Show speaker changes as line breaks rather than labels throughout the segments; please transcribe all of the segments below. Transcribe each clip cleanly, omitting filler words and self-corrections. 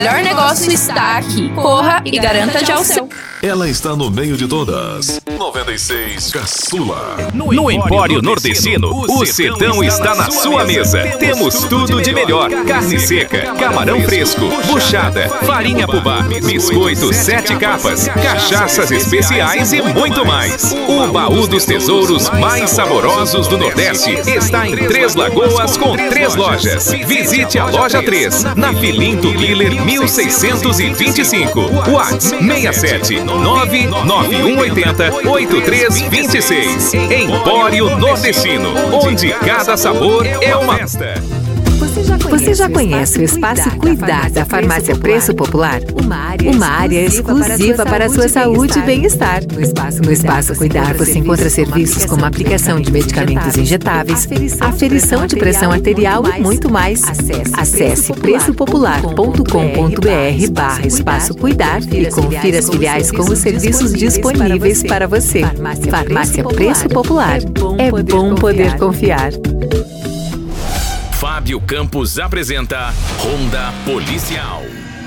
melhor negócio está aqui. Corra e garanta já o seu.
Ela está no meio de todas. 96 Caçula.
No Empório Nordestino, o sertão está na sua mesa. Temos tudo de melhor: carne seca, camarão fresco, buchada, farinha pubá, biscoitos 7 capas, cachaças especiais e muito mais. O baú dos tesouros mais saborosos do Nordeste está em Três Lagoas com 3 lojas. Visite a loja 3, na Filinto Miller 1625. WhatsApp 67 99180 8326. Empório Nordestino, onde cada sabor é uma festa.
Você já conhece o Espaço Cuidar da Farmácia Preço Popular? Uma área exclusiva para a sua saúde e bem-estar. No Espaço Cuidar você encontra serviços como aplicação de medicamentos injetáveis, aferição de pressão arterial e muito mais. Acesse preçopopular.com.br/Espaço Cuidar e confira as filiais com os serviços disponíveis para você. Farmácia Preço Popular. É bom poder confiar.
Fábio Campos apresenta Ronda Policial.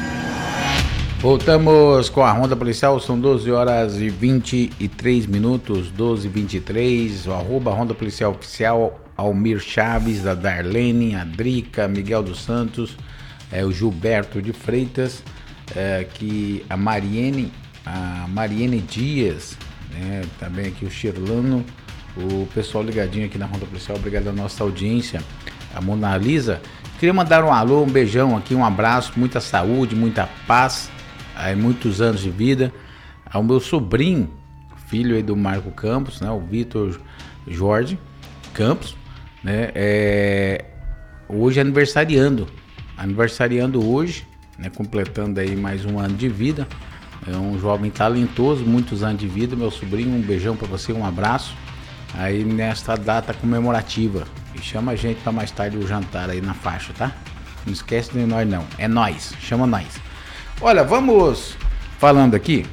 Voltamos com a Ronda Policial, são 12 horas e 23 minutos, 12h23, o @ Ronda Policial Oficial, Almir Chaves, a Darlene, a Drica, Miguel dos Santos, o Gilberto de Freitas, que a Mariene Dias, também aqui o Shirlano, o pessoal ligadinho aqui na Ronda Policial, obrigado à nossa audiência. A Mona Lisa, queria mandar um alô, um beijão aqui, um abraço, muita saúde, muita paz, muitos anos de vida, ao meu sobrinho, filho aí do Marco Campos, né, o Vitor Jorge Campos, né, hoje aniversariando hoje, né, completando aí mais um ano de vida, é um jovem talentoso, muitos anos de vida, meu sobrinho, um beijão pra você, um abraço, aí nesta data comemorativa. E chama a gente para mais tarde o jantar aí na faixa, tá? Não esquece de nós não, é nós, chama nós. Olha, vamos falando aqui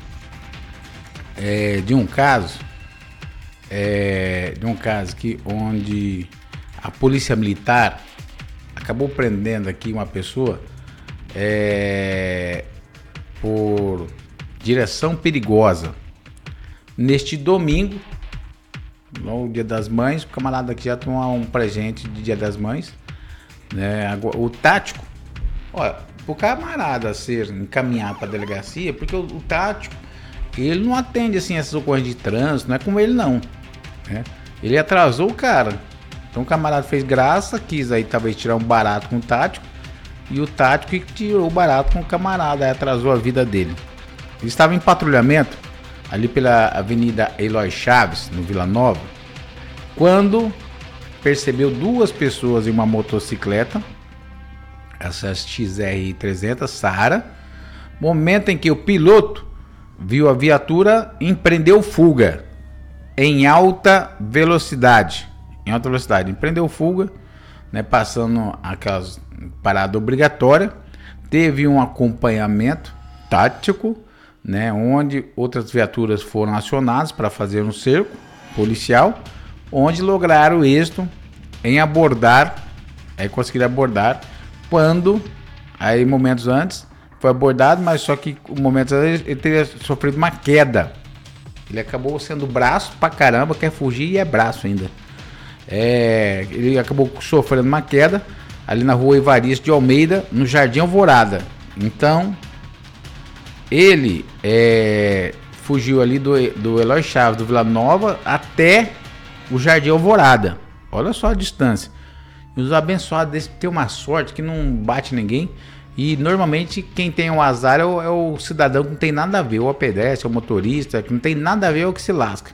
de um caso que onde a polícia militar acabou prendendo aqui uma pessoa por direção perigosa. Neste domingo, no Dia das Mães, o camarada aqui já tomou um presente de Dia das Mães, né? O tático, olha, o camarada ser encaminhado para a delegacia, porque o tático, ele não atende assim essas ocorrências de trânsito, não é como ele não, né? Ele atrasou o cara, então o camarada fez graça, quis aí talvez tirar um barato com o tático, e o tático que tirou o barato com o camarada, aí atrasou a vida dele. Ele estava em patrulhamento ali pela Avenida Eloy Chaves, no Vila Nova, quando percebeu 2 pessoas em uma motocicleta, essa XR300 Saara, momento em que o piloto viu a viatura e empreendeu fuga em alta velocidade, empreendeu fuga, né, passando aquelas paradas obrigatórias, teve um acompanhamento tático, né, onde outras viaturas foram acionadas para fazer um cerco policial, onde lograram êxito em abordar, conseguiram abordar, quando, aí momentos antes, foi abordado, mas só que momentos antes ele teria sofrido uma queda, ele acabou sendo braço pra caramba, quer fugir e é braço ainda, ele acabou sofrendo uma queda, ali na rua Evaristo de Almeida, no Jardim Alvorada, então ele fugiu ali do Eloy Chaves, do Vila Nova, até o Jardim Alvorada. Olha só a distância. E os abençoados desse tem uma sorte que não bate ninguém. E normalmente quem tem um azar é o cidadão que não tem nada a ver. Ou a pedestre, ou o motorista, que não tem nada a ver, é o que se lasca.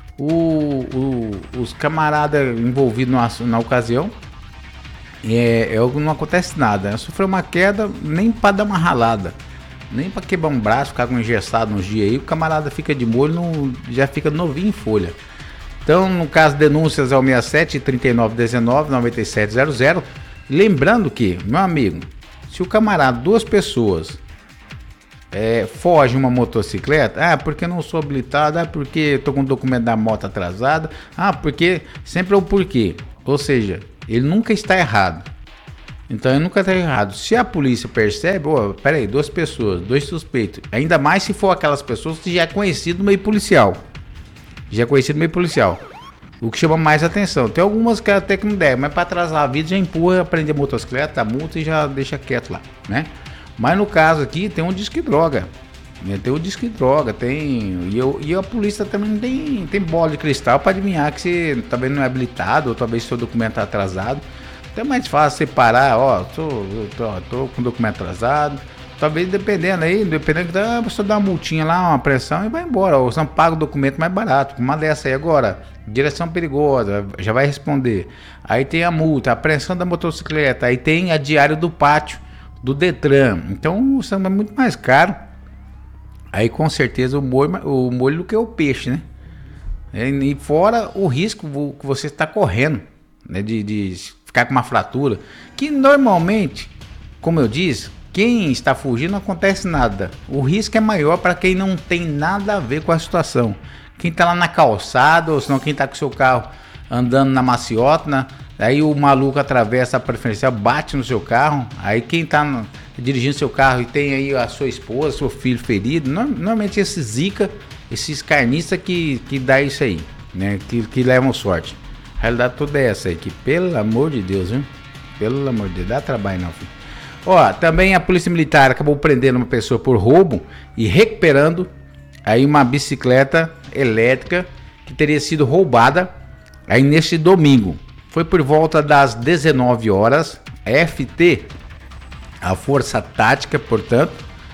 Os camaradas envolvidos na ocasião, não acontece nada. Sofreu uma queda, nem para dar uma ralada. Nem para quebrar um braço, ficar com engessado uns dias aí, o camarada fica de molho, já fica novinho em folha. Então, no caso, denúncias ao 67 3919 9700. Lembrando que, meu amigo, se o camarada, 2 pessoas, foge uma motocicleta, porque não sou habilitado, porque tô com o documento da moto atrasado, porque sempre é o porquê. Ou seja, ele nunca está errado. Então eu nunca tenho errado. Se a polícia percebe, peraí, 2 pessoas, 2 suspeitos, ainda mais se for aquelas pessoas que já é conhecido no meio policial. O que chama mais atenção. Tem algumas que até que não deve, mas para atrasar a vida já empurra, prender motocicleta, multa e já deixa quieto lá, né? Mas no caso aqui tem um disque droga, né? E a polícia também não tem bola de cristal para adivinhar que você talvez não é habilitado ou talvez seu documento está atrasado. Então é mais fácil separar, tô com o documento atrasado. Talvez dependendo que a pessoa dá uma multinha lá, uma pressão e vai embora. Ou você não paga o documento mais barato. Uma dessa aí agora, direção perigosa, já vai responder. Aí tem a multa, a apreensão da motocicleta, aí tem a diária do pátio, do Detran. Então isso é muito mais caro. Aí com certeza o molho do que o peixe, né? E fora o risco que você está correndo, né? De ficar com uma fratura. Que normalmente, como eu disse, quem está fugindo não acontece nada. O risco é maior para quem não tem nada a ver com a situação. Quem está lá na calçada, ou senão quem está com seu carro andando na maciota, aí o maluco atravessa a preferencial, bate no seu carro. Aí quem está dirigindo seu carro e tem aí a sua esposa, seu filho ferido, normalmente esses zica, esses carnistas que dá isso aí, né? Que levam sorte. A realidade toda é essa aí, que pelo amor de Deus, hein? Pelo amor de Deus, dá trabalho não, filho. Também a polícia militar acabou prendendo uma pessoa por roubo e recuperando aí uma bicicleta elétrica que teria sido roubada aí neste domingo. Foi por volta das 19 horas, a FT, a Força Tática, portanto,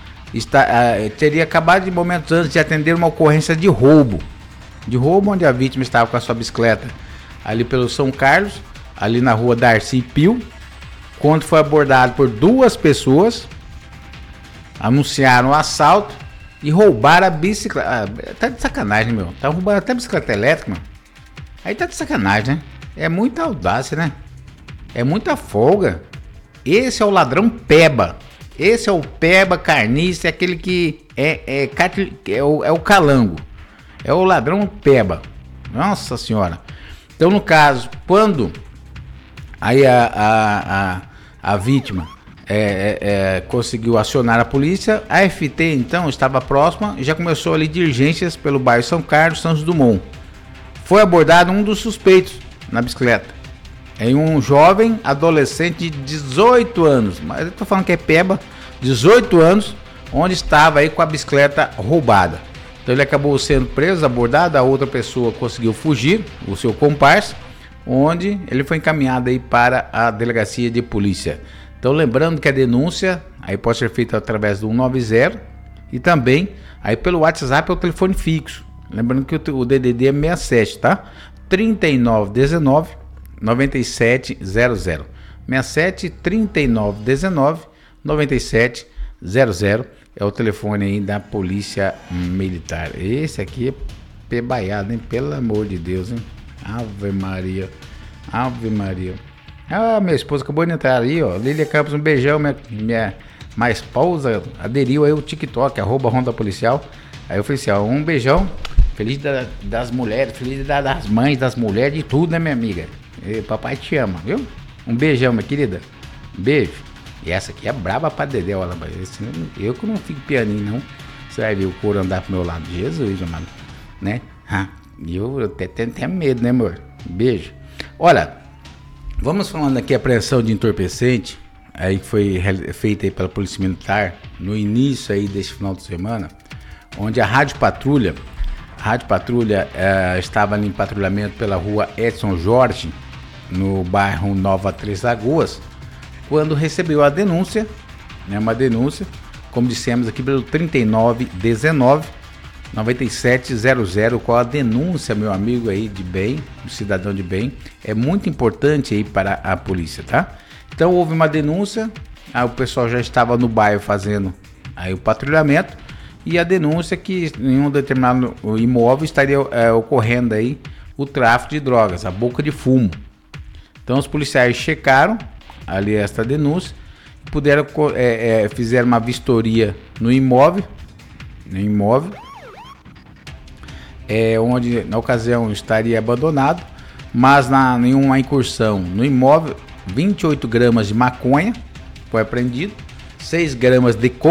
teria acabado de momentos antes de atender uma ocorrência de roubo, onde a vítima estava com a sua bicicleta ali pelo São Carlos, ali na rua Darcy Pio, quando foi abordado por 2 pessoas, anunciaram o assalto e roubaram a bicicleta. Tá de sacanagem, meu. Tá roubando até a bicicleta elétrica, meu. Aí tá de sacanagem, né? É muita audácia, né? É muita folga. Esse é o ladrão peba. Esse é o peba carniça, é aquele que é o calango. É o ladrão peba. Nossa senhora. Então, no caso, quando aí a vítima conseguiu acionar a polícia, a FT então estava próxima e já começou ali diligências pelo bairro São Carlos, Santos Dumont. Foi abordado um dos suspeitos na bicicleta. É um jovem adolescente de 18 anos, mas eu tô falando que é peba, 18 anos, onde estava aí com a bicicleta roubada. Então ele acabou sendo preso, abordado, a outra pessoa conseguiu fugir, o seu comparsa, onde ele foi encaminhado aí para a delegacia de polícia. Então lembrando que a denúncia aí pode ser feita através do 190 e também aí pelo WhatsApp ou telefone fixo. Lembrando que o DDD é 67, tá? 3919 9700. 67 3919 9700 é o telefone aí da Polícia Militar. Esse aqui é pebaiado, hein? Pelo amor de Deus, hein? Ave Maria. Ave Maria. Minha esposa acabou de entrar aí, ó. Lília Campos, um beijão. Minha esposa aderiu aí o TikTok, @Ronda Policial. Aí eu falei assim, ó, um beijão. Feliz das mulheres, feliz das mães, das mulheres, de tudo, né, minha amiga? Papai te ama, viu? Um beijão, minha querida. Beijo. E essa aqui é braba pra dedéu, ela. Eu que não fico pianinho, não. Você vai ver o couro andar pro meu lado. Jesus, amado. Né? Eu até tenho medo, né, amor? Beijo. Olha, vamos falando aqui a apreensão de entorpecente, aí que foi feita aí pela Polícia Militar no início aí deste final de semana, onde a Rádio Patrulha estava ali em patrulhamento pela rua Edson Jorge, no bairro Nova Três Lagoas, quando recebeu a denúncia, né, uma denúncia, como dissemos aqui, pelo 3919 9700, qual a denúncia, meu amigo aí de bem, um cidadão de bem, é muito importante aí para a polícia, tá? Então houve uma denúncia, o pessoal já estava no bairro fazendo aí o patrulhamento, e a denúncia que em um determinado imóvel estaria ocorrendo aí o tráfico de drogas, a boca de fumo. Então os policiais checaram ali esta denúncia, puderam fizeram uma vistoria no imóvel, onde na ocasião estaria abandonado, mas em uma incursão no imóvel 28 gramas de maconha, foi apreendido, 6 gramas de cocaína.